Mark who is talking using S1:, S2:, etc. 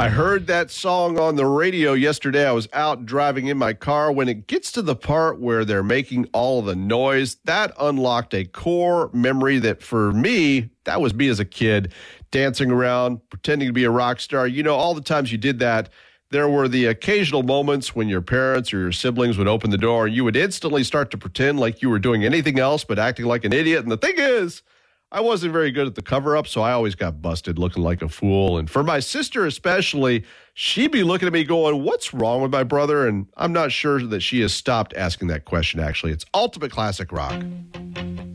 S1: I heard that song on the radio yesterday. I was out driving in my car. When it gets to the part where they're making all of the noise, that unlocked a core memory that for me, that was me as a kid, dancing around, pretending to be a rock star. You know, all the times you did that, there were the occasional moments when your parents or your siblings would open the door and you would instantly start to pretend like you were doing anything else but acting like an idiot. And the thing is, I wasn't very good at the cover-up, so I always got busted looking like a fool. And for my sister especially, she'd be looking at me going, what's wrong with my brother? And I'm not sure that she has stopped asking that question, actually. It's Ultimate Classic Rock.